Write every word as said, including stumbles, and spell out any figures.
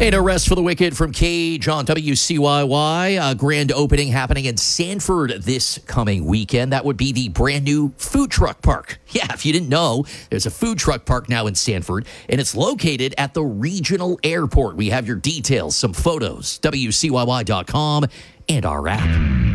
Hey, no rest for the wicked from Cage on W C Y Y. A grand opening happening in Sanford this coming weekend. That would be the brand new food truck park. Yeah, if you didn't know, there's a food truck park now in Sanford, and it's located at the regional airport. We have your details, some photos, W C Y Y dot com, and our app.